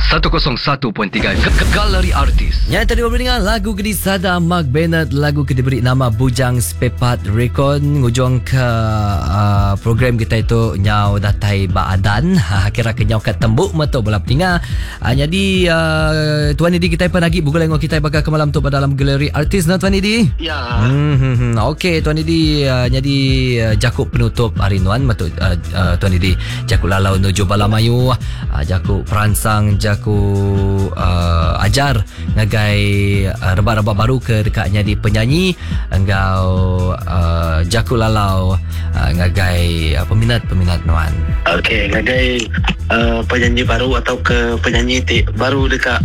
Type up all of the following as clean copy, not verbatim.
101.3 Galeri Artis. Yang tadi baru dengar lagu Gedisada Mark Bennett, lagu que diberi nama Bujang Spepat Rekod. Ngujung ke program kita itu nyau datai baadan. Kira ke nyau kat tembuk metu bola tinggal. Jadi Tuan Idi kita panagi bugul lengo kita bakal ke malam tu pada dalam Galeri Artis na Tuan Idi. Ya. Okey Tuan Idi, jadi jakuk penutup hari nuan metu Tuan Idi. Jakuk lalau nuju Balamayu, jakuk peransang, jakuk ajar ngagai rebak-rebak baru ke dekatnya di penyanyi engau jakuk lalau ngagai peminat-peminat nuan. Okey, ngagai penyanyi baru atau ke penyanyi baru dekat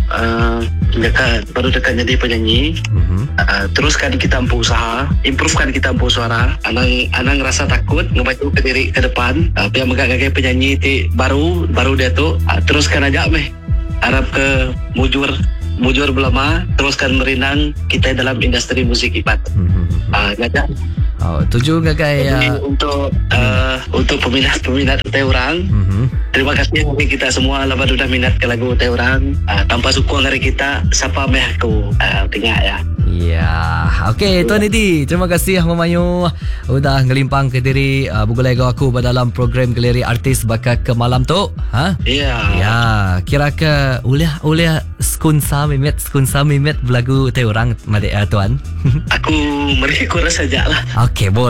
jadi penyanyi. Teruskan kita ampuh usaha, improvekan kita ampuh suara. Anang rasa takut ngebaju ke diri ke depan. Biar ngagai penyanyi baru dia tu teruskan aja meh. Harap ke mujur belama, teruskan merinang kita dalam industri musik ibat. Ngajak. Tuju ngagai untuk peminat teh orang. Terima kasih bagi kita semua lah baru dah minat ke lagu teh orang. Tanpa sukung dari kita siapa meh aku tengah ya. Ya, okey Tuan Idi, terima kasih Mamayu udah ngelimpang ke diri bugul lego aku pada dalam program Galeri Artis bakal ke malam tu. Ya. Ya, kira ke ulah skunsa mimet belagu teh orang Tuan. Aku mereka kurang sajalah. Okey, boleh.